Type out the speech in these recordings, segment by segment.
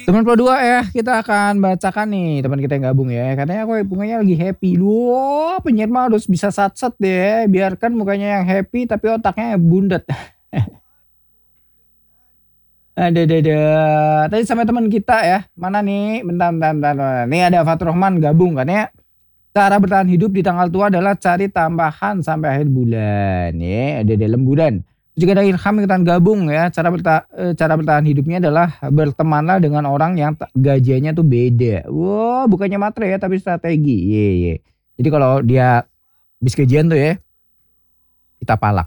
Teman Pro 2 ya, kita akan bacakan nih teman kita yang gabung ya. Katanya aku mukanya lagi happy. Wah, penyiar mah harus bisa sat-sat deh. Biarkan mukanya yang happy tapi otaknya bundet. Ada. Tadi sama teman kita ya. Mana nih? Bentar. Nih ada Fatur Rahman gabung kan ya. Cara bertahan hidup di tanggal tua adalah cari tambahan sampai akhir bulan. Ya, ada dalam bulan. Juga ada Ilham ikutan gabung ya. Cara bertahan hidupnya adalah bertemanlah dengan orang yang gajiannya tuh beda. Wow, bukannya matre ya, tapi strategi. Ye. Jadi kalau dia habis gajian tuh ya, kita palak.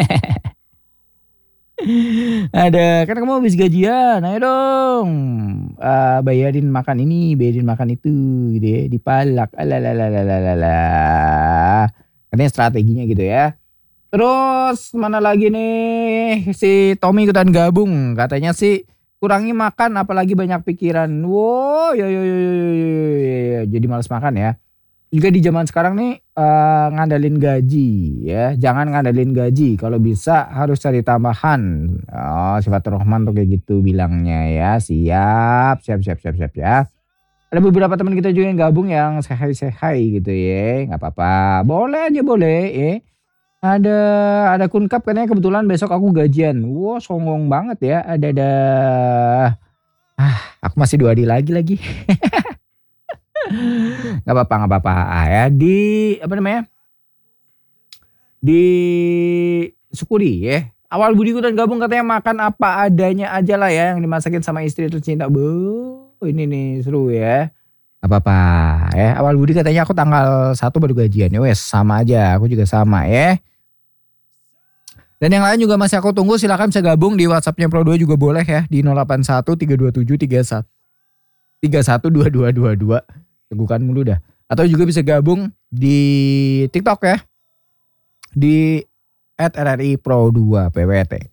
Ada, kan kamu habis gajian, ayo dong. Bayarin makan ini, bayarin makan itu gitu ya, dipalak. Alalalalalalalala. Katanya strateginya gitu ya. Terus mana lagi nih si Tommy ikutan gabung, katanya sih kurangi makan apalagi banyak pikiran. Wow, ya. Jadi malas makan ya. Juga di zaman sekarang nih ngandalin gaji ya, jangan ngandalin gaji, kalau bisa harus cari tambahan. Oh, sifat Rohman tuh kayak gitu bilangnya ya. Siap ya. Ada beberapa teman kita juga yang gabung yang say hi gitu ya, nggak apa-apa, boleh aja boleh ya. Ada Kunkap katanya kebetulan besok aku gajian. Wow, songong banget ya. Ada. Aku masih 2 hari lagi. Gak apa-apa. Ya di apa namanya? Di syukuri ya. Awal budi dan gabung katanya makan apa adanya aja lah ya yang dimasakin sama istri tercinta. Ini nih seru ya. Gak apa-apa ya. Awal budi katanya aku tanggal 1 baru gajian. Ya wes sama aja. Aku juga sama ya. Dan yang lain juga masih aku tunggu, silakan bisa gabung di WhatsAppnya Pro 2 juga boleh ya di 081 327 312222. Tegukan mulu dah. Atau juga bisa gabung di TikTok ya. Di @RRI Pro 2 PWT.